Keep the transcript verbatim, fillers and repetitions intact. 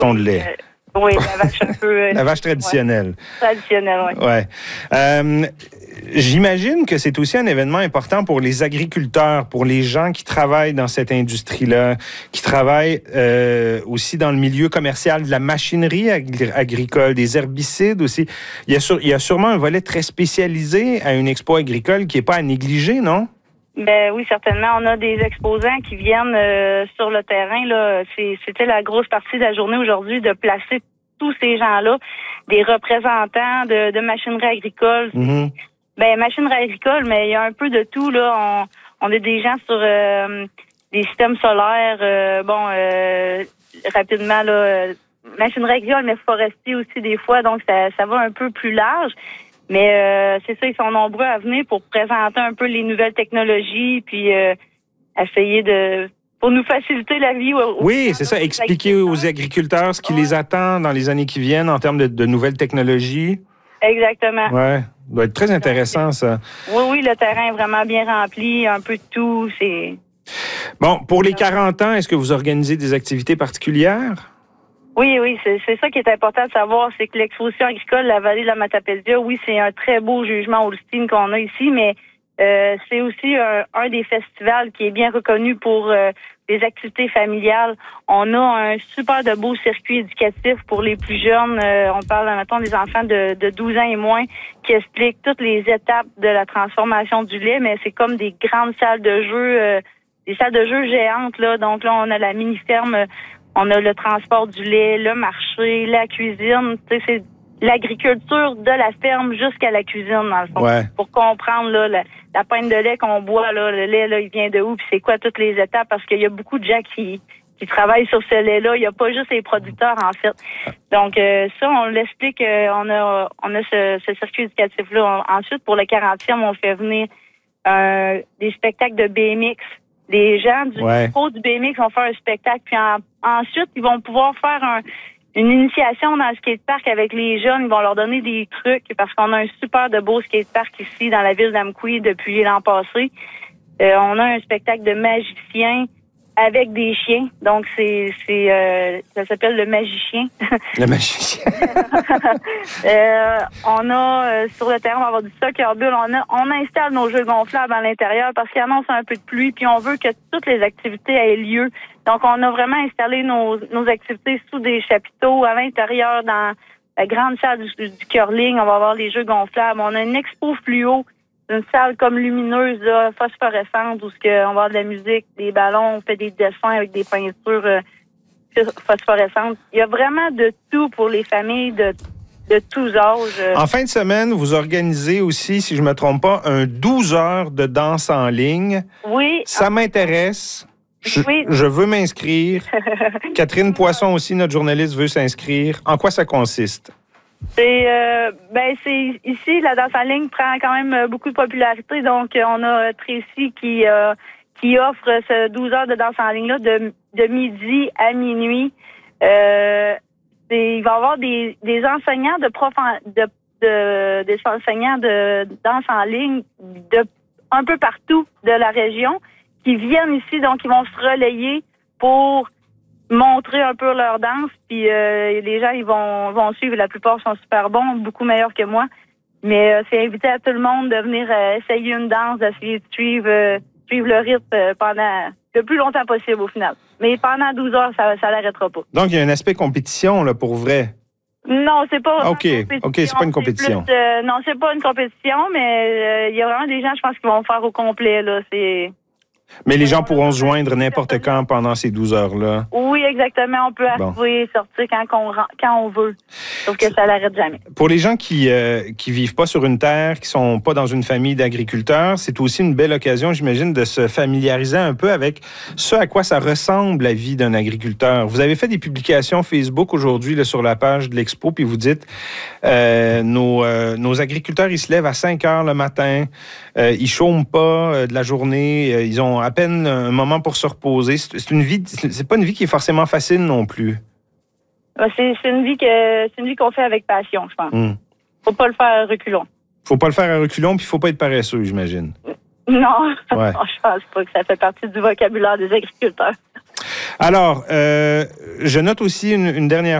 ton lait. Euh, oui, la vache un peu... Euh, la vache traditionnelle. Ouais. Traditionnelle, oui. Ouais. Euh, j'imagine que c'est aussi un événement important pour les agriculteurs, pour les gens qui travaillent dans cette industrie-là, qui travaillent euh, aussi dans le milieu commercial de la machinerie agri- agricole, des herbicides aussi. Il y, a sur, il y a sûrement un volet très spécialisé à une expo agricole qui n'est pas à négliger, non? Ben oui, certainement. On a des exposants qui viennent euh, sur le terrain. Là, c'est, c'était la grosse partie de la journée aujourd'hui de placer tous ces gens-là, des représentants de, de machinerie agricole. Mm-hmm. Ben machinerie agricole, mais il y a un peu de tout là. On, on a des gens sur euh, des systèmes solaires. Euh, bon, euh, rapidement là, euh, machinerie agricole, mais forestier aussi des fois. Donc ça, ça va un peu plus large. Mais euh, c'est ça, ils sont nombreux à venir pour présenter un peu les nouvelles technologies, puis euh, essayer de... pour nous faciliter la vie. Aux, oui, c'est ça. Expliquer aux agriculteurs ce qui ouais. les attend dans les années qui viennent en termes de, de nouvelles technologies. Exactement. Oui, ça doit être très intéressant, ça. Oui, oui, le terrain est vraiment bien rempli, un peu de tout. C'est... Bon, pour les quarante ans, est-ce que vous organisez des activités particulières? Oui, oui, c'est, c'est ça qui est important de savoir, c'est que l'exposition agricole La Vallée de la Matapédia, oui, c'est un très beau jugement Holstein qu'on a ici, mais euh, c'est aussi un, un des festivals qui est bien reconnu pour euh, les activités familiales. On a un super de beau circuit éducatif pour les plus jeunes. Euh, on parle, mettons, des enfants de, de douze ans et moins qui expliquent toutes les étapes de la transformation du lait, mais c'est comme des grandes salles de jeu, euh, des salles de jeu géantes, là. Donc là, on a la mini-ferme. On a le transport du lait, le marché, la cuisine. Tu sais, c'est l'agriculture de la ferme jusqu'à la cuisine, dans le fond. Ouais. Pour comprendre là, la, la pinte de lait qu'on boit, là, le lait, là, il vient de où, puis c'est quoi toutes les étapes, parce qu'il y a beaucoup de gens qui, qui travaillent sur ce lait-là. Il n'y a pas juste les producteurs, en fait. Donc, euh, ça, on l'explique. Euh, on a on a ce, ce circuit éducatif-là. On, ensuite, pour le quarantième, on fait venir euh, des spectacles de B M X. Les gens du ouais. pro du B M X vont faire un spectacle, puis en, ensuite, ils vont pouvoir faire un, une initiation dans le skatepark avec les jeunes. Ils vont leur donner des trucs, parce qu'on a un super de beau skatepark ici dans la ville d'Amqui depuis l'an passé. Euh, on a un spectacle de magiciens avec des chiens. Donc, c'est, c'est euh, ça s'appelle le magicien. Le magicien. euh, on a, euh, sur le terrain, on va avoir du soccer bull. On, a, on installe nos jeux gonflables à l'intérieur parce qu'il annonce un peu de pluie, puis on veut que toutes les activités aient lieu. Donc, on a vraiment installé nos, nos activités sous des chapiteaux à l'intérieur dans la grande salle du, du curling. On va avoir les jeux gonflables. On a une expo fluo. Une salle comme lumineuse, là, phosphorescente, où on va avoir de la musique, des ballons, on fait des dessins avec des peintures euh, phosphorescentes. Il y a vraiment de tout pour les familles de, de tous âges. En fin de semaine, vous organisez aussi, si je ne me trompe pas, un douze heures de danse en ligne. Oui. Ça m'intéresse. Je, oui. je veux m'inscrire. Catherine Poisson aussi, notre journaliste, veut s'inscrire. En quoi ça consiste? C'est euh, ben c'est ici la danse en ligne prend quand même beaucoup de popularité, donc on a Tracy qui euh, qui offre ce douze heures de danse en ligne là de de midi à minuit. Euh, c'est, il va y avoir des des enseignants de prof en, de, de des enseignants de danse en ligne de un peu partout de la région qui viennent ici, donc ils vont se relayer pour montrer un peu leur danse, puis euh, les gens ils vont vont suivre. La plupart sont super bons, beaucoup meilleurs que moi. Mais euh, c'est invité à tout le monde de venir euh, essayer une danse, d'essayer de suivre euh, suivre le rythme euh, pendant le plus longtemps possible au final. Mais pendant douze heures, ça ça l'arrêtera pas. Donc il y a un aspect compétition là pour vrai. Non, c'est pas. OK, OK, c'est pas une compétition. C'est plus, euh, non, c'est pas une compétition, mais il euh, y a vraiment des gens, je pense, qui vont faire au complet là. C'est. Mais les gens pourront se joindre n'importe quand pendant ces douze heures-là. Oui, exactement. On peut arriver, bon. sortir quand on, quand on veut. Sauf que ça l'arrête jamais. Pour les gens qui euh, qui vivent pas sur une terre, qui sont pas dans une famille d'agriculteurs, c'est aussi une belle occasion, j'imagine, de se familiariser un peu avec ce à quoi ça ressemble la vie d'un agriculteur. Vous avez fait des publications Facebook aujourd'hui là, sur la page de l'Expo, puis vous dites euh, nos, euh, nos agriculteurs, ils se lèvent à cinq heures le matin, euh, ils chôment pas euh, de la journée, euh, ils ont à peine un moment pour se reposer. C'est une vie, c'est pas une vie qui est forcément facile non plus. C'est, c'est une vie que c'est une vie qu'on fait avec passion, je pense. Mm. Faut pas le faire à reculons. Faut pas le faire à reculons, puis faut pas être paresseux, j'imagine. Non, Ouais. je pense pas que ça fait partie du vocabulaire des agriculteurs. Alors, euh, je note aussi une, une dernière